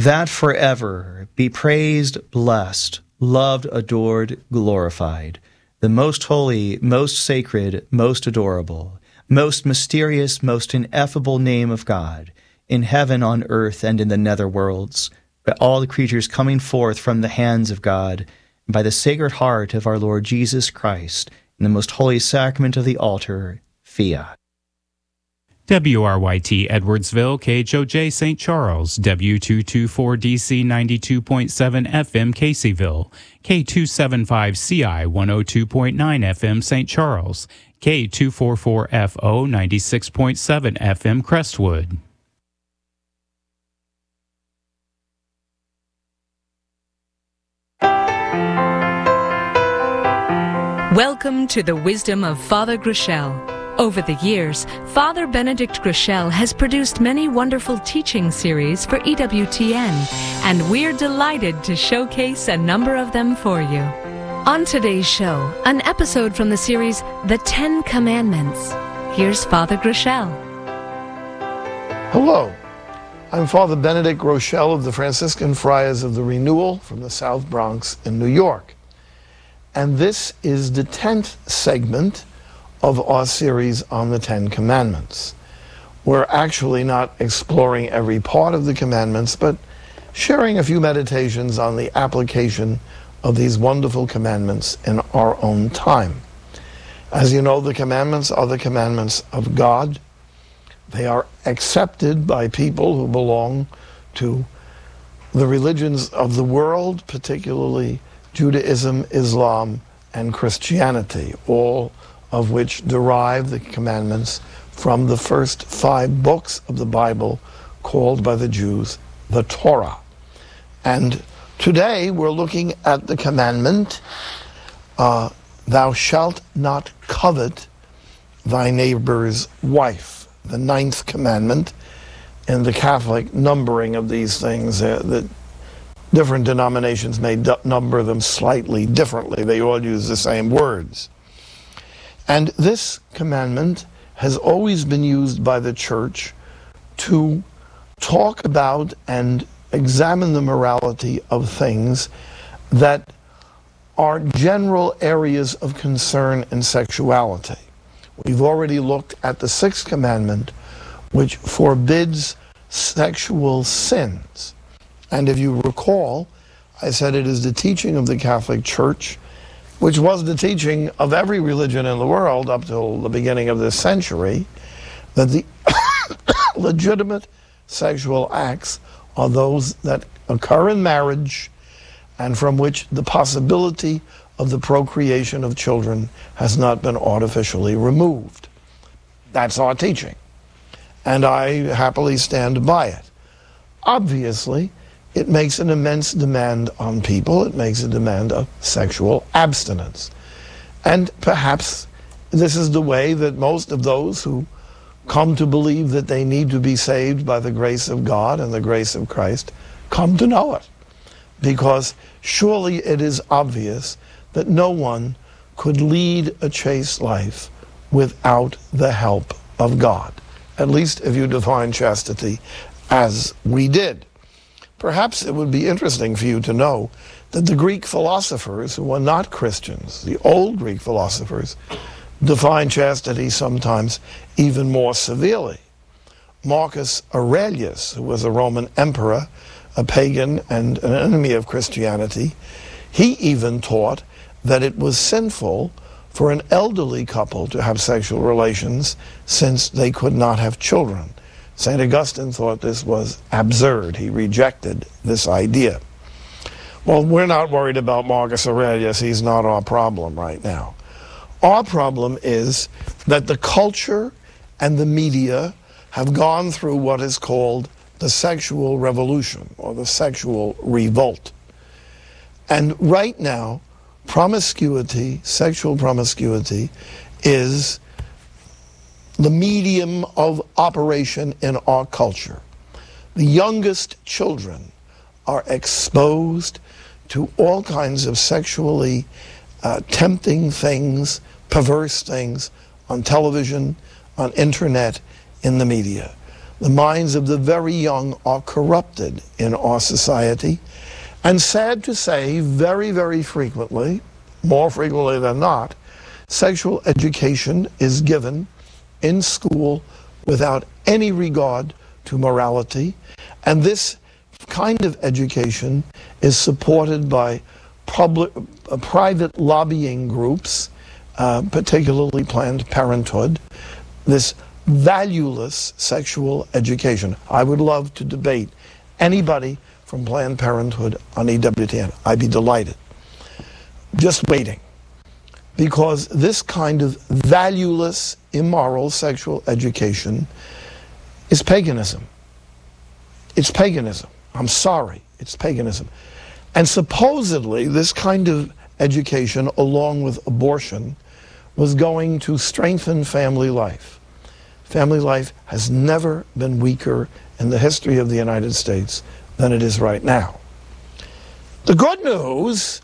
that forever be praised, blessed, loved, adored, glorified, the most holy, most sacred, most adorable, most mysterious, most ineffable name of God, in heaven, on earth, and in the nether worlds, by all the creatures coming forth from the hands of God, and by the Sacred Heart of our Lord Jesus Christ, in the most holy sacrament of the altar, Fiat. WRYT Edwardsville, KHOJ St. Charles, W224DC 92.7 FM Caseyville, K275CI 102.9 FM St. Charles, K244FO 96.7 FM Crestwood. Welcome to the Wisdom of Father Groeschel. Over the years, Father Benedict Groeschel has produced many wonderful teaching series for EWTN, and we're delighted to showcase a number of them for you. On today's show, an episode from the series The 10 Commandments. Here's Father Groeschel. Hello, I'm Father Benedict Groeschel of the Franciscan Friars of the Renewal from the South Bronx in New York. And this is the 10th segment of our series on the 10 Commandments. We're actually not exploring every part of the commandments, but sharing a few meditations on the application of these wonderful commandments in our own time. As you know, the commandments are the commandments of God. They are accepted by people who belong to the religions of the world, particularly Judaism, Islam, and Christianity, all of which derive the commandments from the first 5 books of the Bible called by the Jews the Torah. And today we're looking at the commandment, thou shalt not covet thy neighbor's wife, the 9th commandment. In the Catholic numbering of these things, the different denominations may number them slightly differently. They all use the same words. And this commandment has always been used by the Church to talk about and examine the morality of things that are general areas of concern in sexuality. We've already looked at the 6th commandment, which forbids sexual sins. And if you recall, I said it is the teaching of the Catholic Church, which was the teaching of every religion in the world up till the beginning of this century, that the legitimate sexual acts are those that occur in marriage and from which the possibility of the procreation of children has not been artificially removed. That's our teaching, and I happily stand by it. Obviously, it makes an immense demand on people. It makes a demand of sexual abstinence. And perhaps this is the way that most of those who come to believe that they need to be saved by the grace of God and the grace of Christ come to know it. Because surely it is obvious that no one could lead a chaste life without the help of God. At least if you define chastity as we did. Perhaps it would be interesting for you to know that the Greek philosophers who were not Christians, the old Greek philosophers, defined chastity sometimes even more severely. Marcus Aurelius, who was a Roman emperor, a pagan and an enemy of Christianity, he even taught that it was sinful for an elderly couple to have sexual relations since they could not have children. St. Augustine thought this was absurd. He rejected this idea. Well, we're not worried about Marcus Aurelius. He's not our problem right now. Our problem is that the culture and the media have gone through what is called the sexual revolution or the sexual revolt. And right now, promiscuity, sexual promiscuity, is the medium of operation in our culture. The youngest children are exposed to all kinds of sexually tempting things, perverse things on television, on internet, in the media. The minds of the very young are corrupted in our society. And sad to say, very, very frequently, more frequently than not, sexual education is given in school without any regard to morality. And this kind of education is supported by private lobbying groups, particularly Planned Parenthood, this valueless sexual education. I would love to debate anybody from Planned Parenthood on EWTN. I'd be delighted. Just waiting. Because this kind of valueless, immoral sexual education is paganism. It's paganism. I'm sorry, it's paganism. And supposedly this kind of education, along with abortion, was going to strengthen family life. Family life has never been weaker in the history of the United States than it is right now. The good news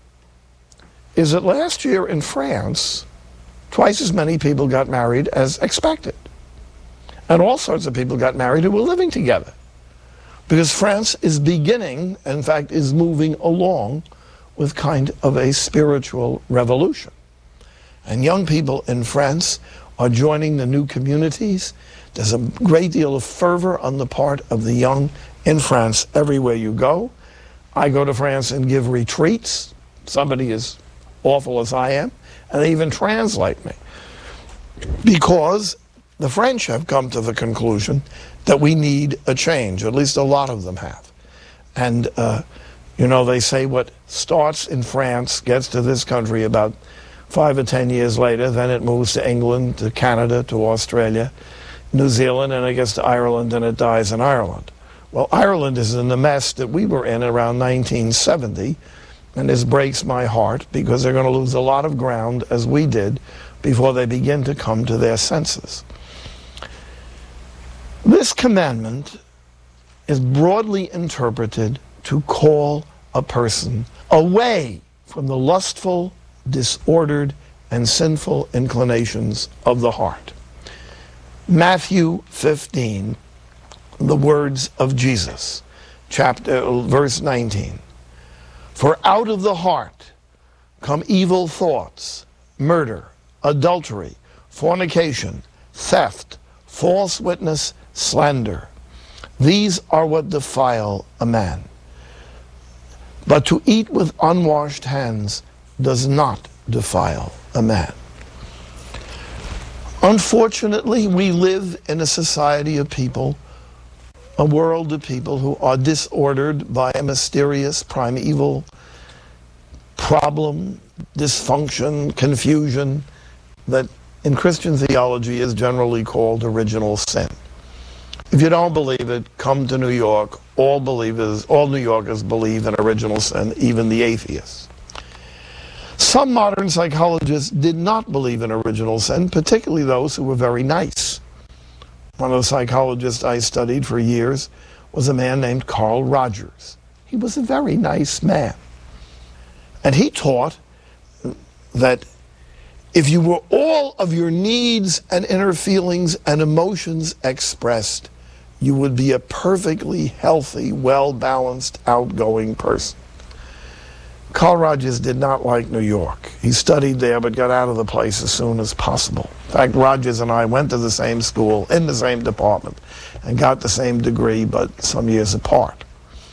is that last year in France, twice as many people got married as expected. And all sorts of people got married who were living together. Because France is beginning, in fact, is moving along with kind of a spiritual revolution. And young people in France are joining the new communities. There's a great deal of fervor on the part of the young in France everywhere you go. I go to France and give retreats. Somebody as awful as I am, and they even translate me. Because the French have come to the conclusion that we need a change, at least a lot of them have. And, you know, they say what starts in France gets to this country about 5 or 10 years later, then it moves to England, to Canada, to Australia, New Zealand, and it gets to Ireland, and it dies in Ireland. Well, Ireland is in the mess that we were in around 1970, and this breaks my heart because they're going to lose a lot of ground, as we did, before they begin to come to their senses. This commandment is broadly interpreted to call a person away from the lustful, disordered, and sinful inclinations of the heart. Matthew 15, the words of Jesus, verse 19. For out of the heart come evil thoughts, murder, adultery, fornication, theft, false witness, slander. These are what defile a man. But to eat with unwashed hands does not defile a man. Unfortunately, we live in a society of people, a world of people who are disordered by a mysterious primeval problem, dysfunction, confusion that in Christian theology is generally called original sin. If you don't believe it, come to New York. All New Yorkers believe in original sin, even the atheists. Some modern psychologists did not believe in original sin, particularly those who were very nice. One of the psychologists I studied for years was a man named Carl Rogers. He was a very nice man. And he taught that if you were all of your needs and inner feelings and emotions expressed, you would be a perfectly healthy, well-balanced, outgoing person. Carl Rogers did not like New York. He studied there but got out of the place as soon as possible. In fact, Rogers and I went to the same school, in the same department, and got the same degree, but some years apart.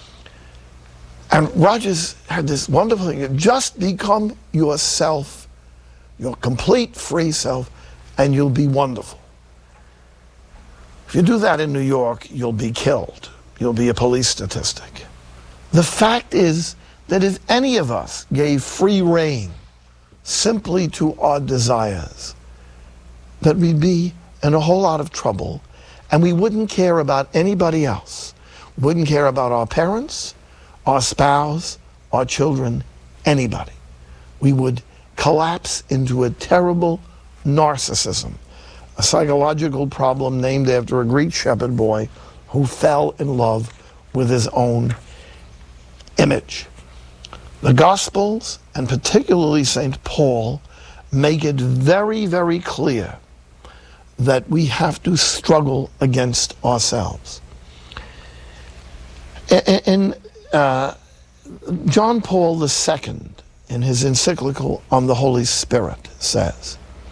And Rogers had this wonderful thing: just become yourself, your complete free self, and you'll be wonderful. If you do that in New York, you'll be killed. You'll be a police statistic. The fact is that if any of us gave free rein simply to our desires, that we'd be in a whole lot of trouble, and we wouldn't care about anybody else. We wouldn't care about our parents, our spouse, our children, anybody. We would collapse into a terrible narcissism, a psychological problem named after a Greek shepherd boy who fell in love with his own image. The Gospels, and particularly St. Paul, make it very, very clear that we have to struggle against ourselves. And John Paul II, in his encyclical on the Holy Spirit, says,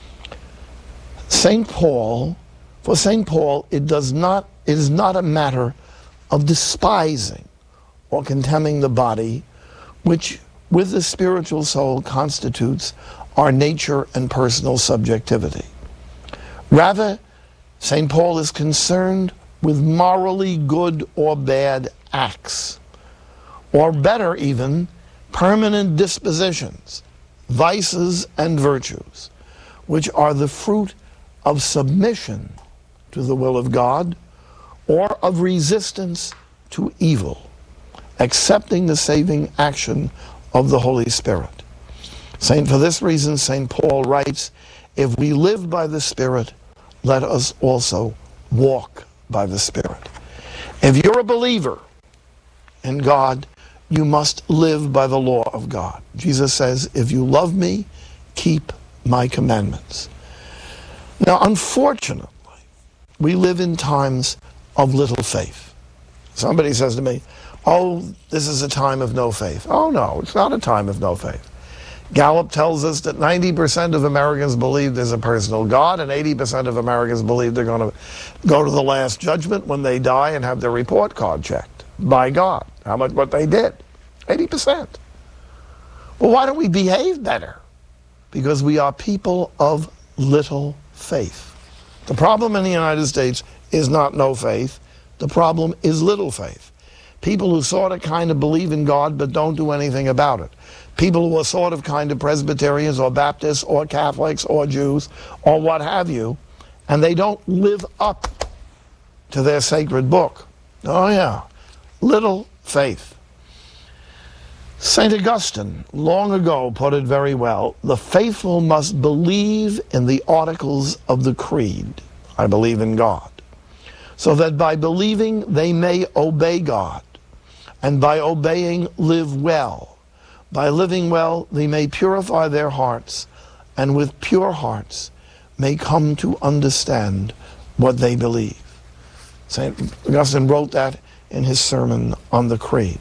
for St. Paul, it is not a matter of despising or contemning the body, which with the spiritual soul constitutes our nature and personal subjectivity. Rather, St. Paul is concerned with morally good or bad acts, or better even, permanent dispositions, vices and virtues, which are the fruit of submission to the will of God or of resistance to evil, accepting the saving action of the Holy Spirit. For this reason, St. Paul writes, if we live by the Spirit, let us also walk by the Spirit. If you're a believer in God, you must live by the law of God. Jesus says, if you love me, keep my commandments. Now, unfortunately, we live in times of little faith. Somebody says to me, oh, this is a time of no faith. Oh, no, it's not a time of no faith. Gallup tells us that 90% of Americans believe there's a personal God, and 80% of Americans believe they're going to go to the last judgment when they die and have their report card checked by God. How much what they did? 80%. Well, why don't we behave better? Because we are people of little faith. The problem in the United States is not no faith. The problem is little faith. People who sort of kind of believe in God but don't do anything about it. People who are sort of kind of Presbyterians or Baptists or Catholics or Jews or what have you, and they don't live up to their sacred book. Oh yeah, little faith. St. Augustine long ago put it very well, the faithful must believe in the articles of the creed. I believe in God. So that by believing they may obey God, and by obeying live well. By living well, they may purify their hearts, and with pure hearts may come to understand what they believe. St. Augustine wrote that in his sermon on the Creed.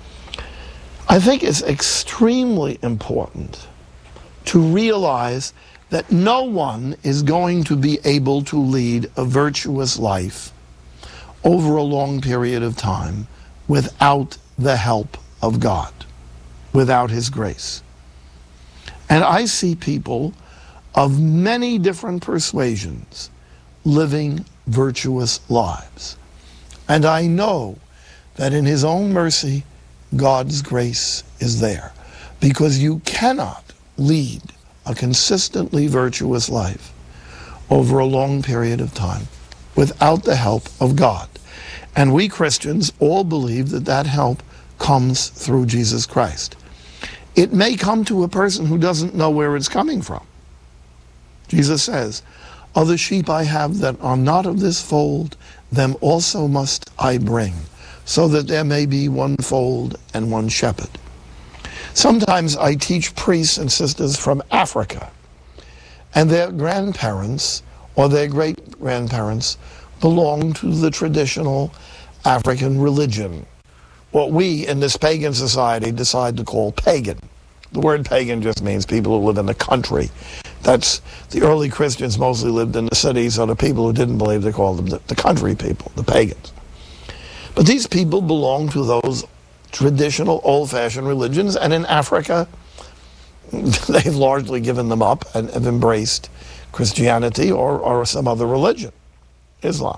I think it's extremely important to realize that no one is going to be able to lead a virtuous life over a long period of time without the help of God, without His grace. And I see people of many different persuasions living virtuous lives. And I know that in His own mercy, God's grace is there. Because you cannot lead a consistently virtuous life over a long period of time without the help of God. And we Christians all believe that that help comes through Jesus Christ. It may come to a person who doesn't know where it's coming from. Jesus says, other sheep I have that are not of this fold, them also must I bring, so that there may be one fold and one shepherd. Sometimes I teach priests and sisters from Africa, and their grandparents or their great-grandparents belong to the traditional African religion, what we in this pagan society decide to call pagan. The word pagan just means people who live in the country. That's the early Christians mostly lived in the cities, so the people who didn't believe, they called them the country people, the pagans. But these people belong to those traditional old-fashioned religions, and in Africa, they've largely given them up and have embraced Christianity or some other religion, Islam.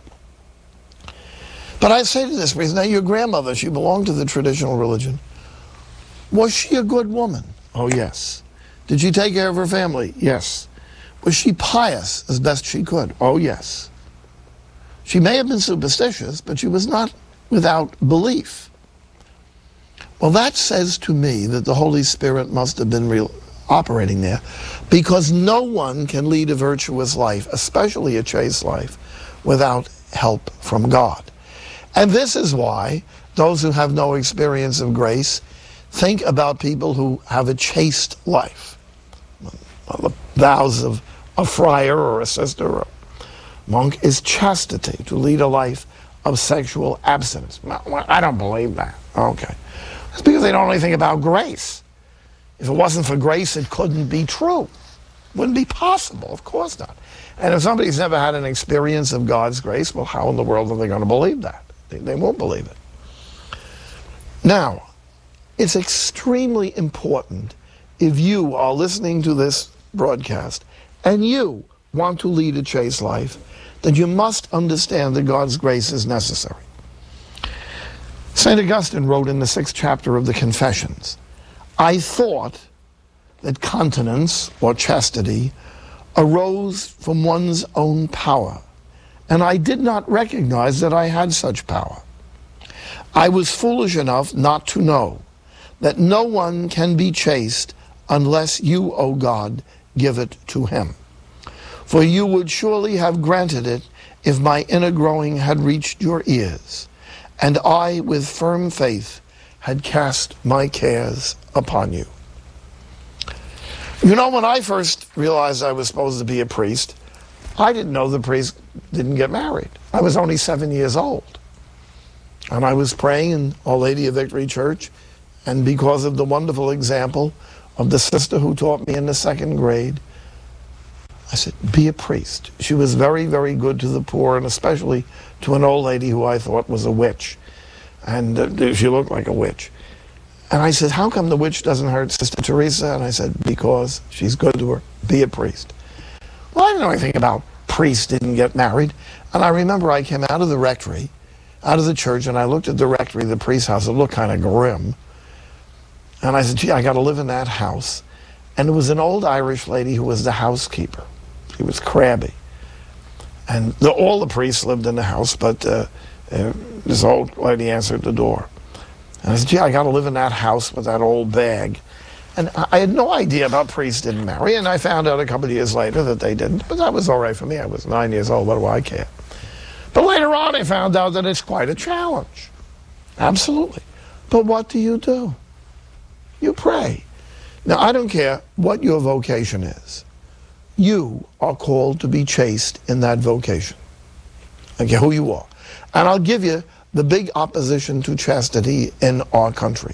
But I say to this priest, now your grandmother, she belonged to the traditional religion. Was she a good woman? Oh, yes. Did she take care of her family? Yes. Was she pious as best she could? Oh, yes. She may have been superstitious, but she was not without belief. Well, that says to me that the Holy Spirit must have been operating there, because no one can lead a virtuous life, especially a chaste life, without help from God. And this is why those who have no experience of grace think about people who have a chaste life. The vows of a friar or a sister Monk, is chastity, to lead a life of sexual abstinence. I don't believe that. Okay. It's because they don't know anything about grace. If it wasn't for grace, it couldn't be true. Wouldn't be possible. Of course not. And if somebody's never had an experience of God's grace, well, how in the world are they going to believe that? They won't believe it. Now, it's extremely important, if you are listening to this broadcast and you want to lead a chaste life, that you must understand that God's grace is necessary. St. Augustine wrote in the 6th chapter of the Confessions, I thought that continence or chastity arose from one's own power, and I did not recognize that I had such power. I was foolish enough not to know that no one can be chaste unless you, O God, give it to him. For you would surely have granted it if my inner growing had reached your ears, and I, with firm faith, had cast my cares upon you. You know, when I first realized I was supposed to be a priest, I didn't know the priest didn't get married. I was only 7 years old. And I was praying in Our Lady of Victory Church, and because of the wonderful example of the sister who taught me in the 2nd grade, I said, be a priest. She was very, very good to the poor, and especially to an old lady who I thought was a witch. And she looked like a witch. And I said, how come the witch doesn't hurt Sister Teresa? And I said, because she's good to her. Be a priest. Well, I didn't know anything about priests didn't get married. And I remember I came out of the rectory, out of the church, and I looked at the rectory, the priest's house. It looked kind of grim. And I said, gee, I got to live in that house. And it was an old Irish lady who was the housekeeper. She was crabby. And all the priests lived in the house, but this old lady answered the door. And I said, gee, I got to live in that house with that old bag. And I had no idea about priests didn't marry, and I found out a couple of years later that they didn't, but that was all right for me. I was 9 years old. What do I care? But later on, I found out that it's quite a challenge. Absolutely. But what do? You pray. Now, I don't care what your vocation is. You are called to be chaste in that vocation. I don't care who you are. And I'll give you the big opposition to chastity in our country.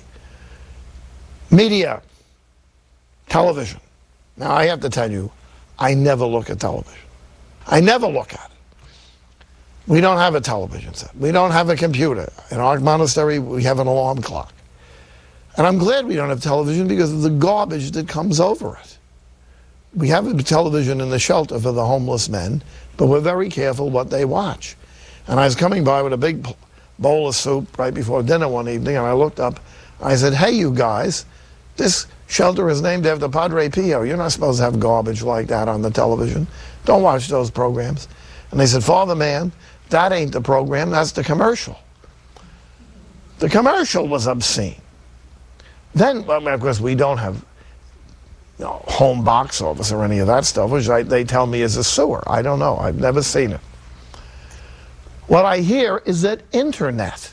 Media, television. Now, I have to tell you, I never look at television. I never look at it. We don't have a television set. We don't have a computer. In our monastery, we have an alarm clock. And I'm glad we don't have television because of the garbage that comes over it. We have a television in the shelter for the homeless men, but we're very careful what they watch. And I was coming by with a big bowl of soup right before dinner one evening, and I looked up, and I said, hey, you guys, this shelter is named after Padre Pio. You're not supposed to have garbage like that on the television. Don't watch those programs. And they said, Father Man, that ain't the program, that's the commercial. The commercial was obscene. Then, well, of course, we don't have home box office or any of that stuff, which they tell me is a sewer. I don't know. I've never seen it. What I hear is that internet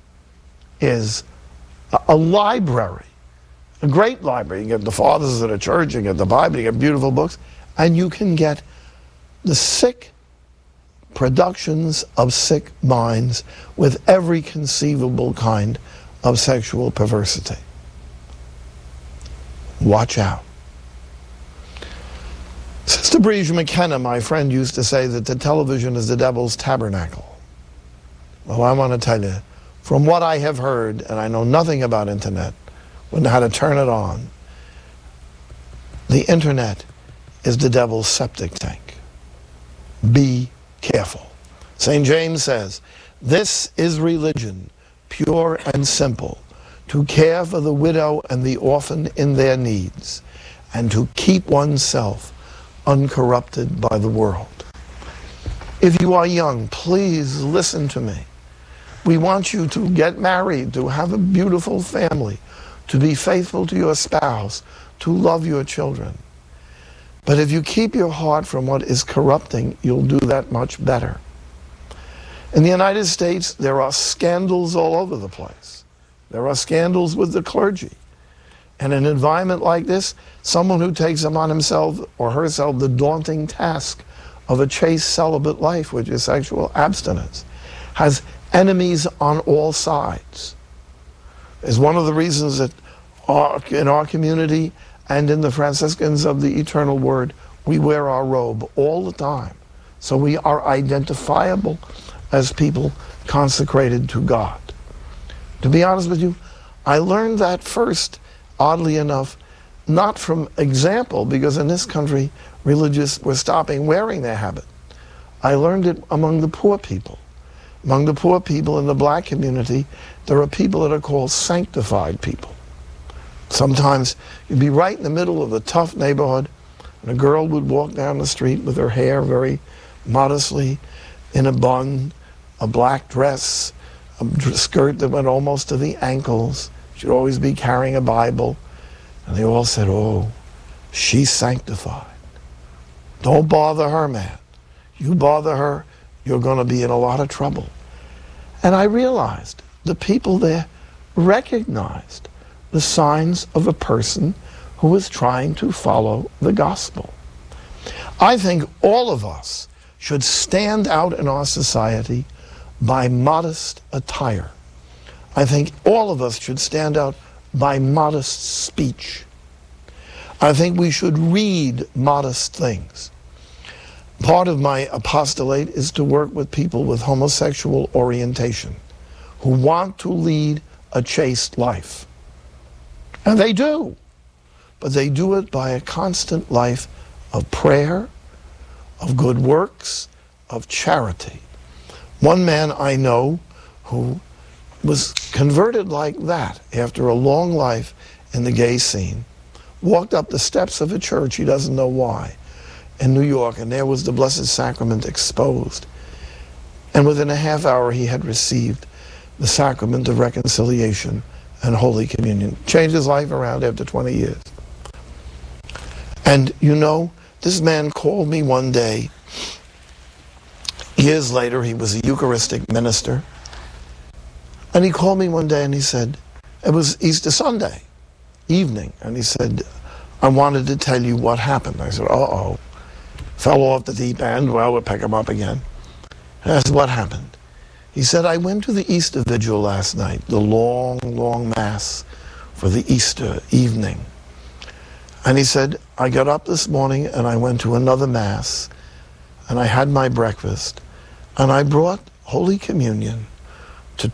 is a library, a great library. You get the Fathers of the Church, you get the Bible, you get beautiful books, and you can get the sick productions of sick minds with every conceivable kind of sexual perversity. Watch out. Sister Breege McKenna, my friend, used to say that the television is the devil's tabernacle. Well, I want to tell you, from what I have heard, and I know nothing about internet, wouldn't know how to turn it on, the internet is the devil's septic tank. Be careful. St. James says, this is religion, pure and simple, to care for the widow and the orphan in their needs, and to keep oneself uncorrupted by the world. If you are young, please listen to me. We want you to get married, to have a beautiful family, to be faithful to your spouse, to love your children. But if you keep your heart from what is corrupting, you'll do that much better. In the United States, there are scandals all over the place. There are scandals with the clergy. And in an environment like this, someone who takes upon himself or herself the daunting task of a chaste celibate life, which is sexual abstinence, has enemies on all sides. Is one of the reasons that in our community and in the Franciscans of the Eternal Word, we wear our robe all the time. So we are identifiable as people consecrated to God. To be honest with you, I learned that first, oddly enough, not from example, because in this country, religious were stopping wearing their habit. I learned it among the poor people. Among the poor people in the black community, there are people that are called sanctified people. Sometimes you'd be right in the middle of a tough neighborhood, and a girl would walk down the street with her hair very modestly in a bun, a black dress, a skirt that went almost to the ankles. She'd always be carrying a Bible. And they all said, oh, she's sanctified. Don't bother her, man. You bother her, you're going to be in a lot of trouble. And I realized the people there recognized the signs of a person who was trying to follow the gospel. I think all of us should stand out in our society by modest attire. I think all of us should stand out by modest speech. I think we should read modest things. Part of my apostolate is to work with people with homosexual orientation who want to lead a chaste life. And they do. But they do it by a constant life of prayer, of good works, of charity. One man I know who was converted like that after a long life in the gay scene, walked up the steps of a church, he doesn't know why, in New York, and there was the Blessed Sacrament exposed. And within a half hour he had received the sacrament of reconciliation and Holy Communion. Changed his life around after 20 years. And you know, this man called me one day. Years later, he was a Eucharistic minister. And he called me one day and he said, it was Easter Sunday evening, and he said, I wanted to tell you what happened. I said, uh-oh. Fell off the deep end. Well, we'll pick him up again. And I said, what happened? He said, I went to the Easter Vigil last night, the long, long Mass for the Easter evening. And he said, I got up this morning and I went to another Mass, and I had my breakfast, and I brought Holy Communion to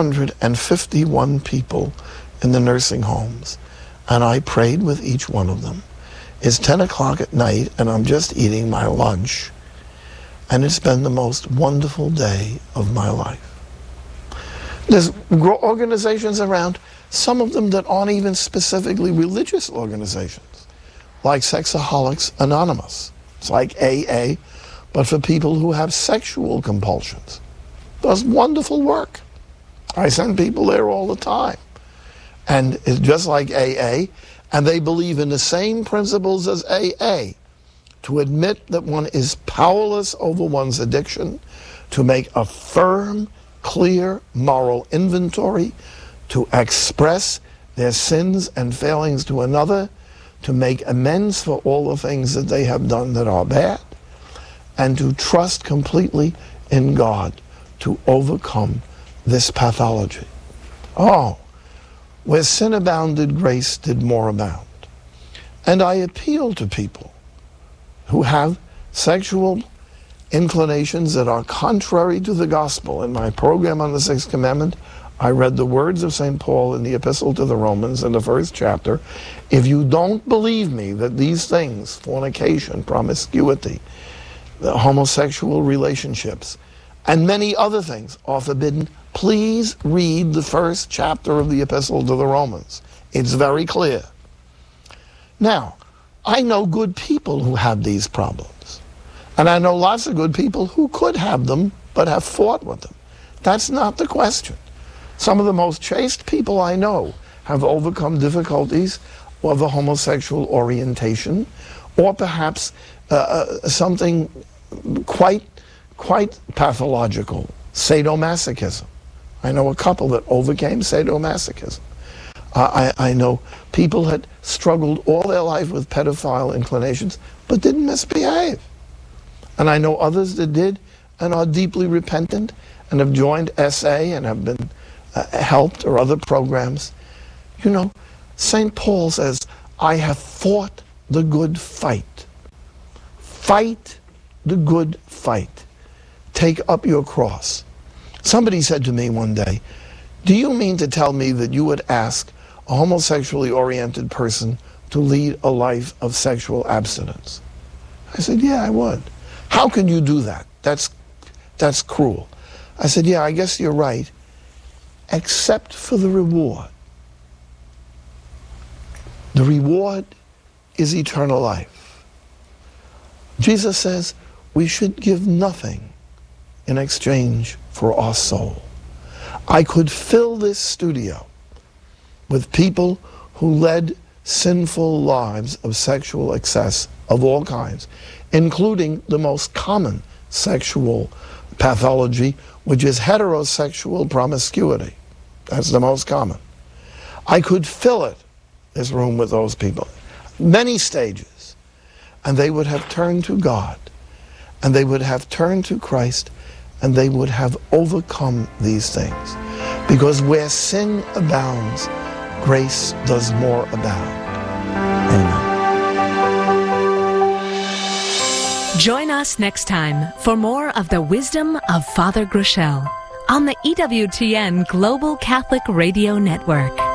251 people in the nursing homes, and I prayed with each one of them. It's 10 o'clock at night, and I'm just eating my lunch, and it's been the most wonderful day of my life. There's organizations around, some of them that aren't even specifically religious organizations, like Sexaholics Anonymous. It's like AA, but for people who have sexual compulsions. Does wonderful work. I send people there all the time. And it's just like AA, and they believe in the same principles as AA, to admit that one is powerless over one's addiction, to make a firm, clear moral inventory, to express their sins and failings to another, to make amends for all the things that they have done that are bad, and to trust completely in God to overcome this pathology. Oh, where sin abounded, grace did more abound. And I appeal to people who have sexual inclinations that are contrary to the gospel. In my program on the Sixth Commandment, I read the words of St. Paul in the Epistle to the Romans in the first chapter. If you don't believe me that these things, fornication, promiscuity, the homosexual relationships, and many other things are forbidden, please read the first chapter of the Epistle to the Romans. It's very clear. Now, I know good people who have these problems. And I know lots of good people who could have them, but have fought with them. That's not the question. Some of the most chaste people I know have overcome difficulties of a homosexual orientation, or perhaps something quite pathological, sadomasochism. I know a couple that overcame sadomasochism. I know people had struggled all their life with pedophile inclinations, but didn't misbehave. And I know others that did and are deeply repentant and have joined SA and have been helped or other programs. You know, St. Paul says, I have fought the good fight. Fight the good fight. Take up your cross. Somebody said to me one day, do you mean to tell me that you would ask a homosexually oriented person to lead a life of sexual abstinence? I said, yeah, I would. How can you do that? That's cruel. I said, yeah, I guess you're right, except for the reward. The reward is eternal life. Jesus says we should give nothing in exchange for our soul. I could fill this studio with people who led sinful lives of sexual excess of all kinds, including the most common sexual pathology, which is heterosexual promiscuity. That's the most common. I could fill this room with those people, many stages, and they would have turned to God, and they would have turned to Christ, and they would have overcome these things. Because where sin abounds, grace does more abound. Amen. Join us next time for more of the wisdom of Father Groeschel on the EWTN Global Catholic Radio Network.